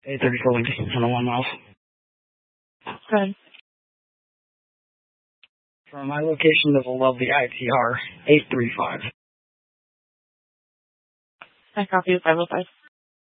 834 Lincoln, 101 miles. Good. From my location to the lovely ITR, 835. I copy 505.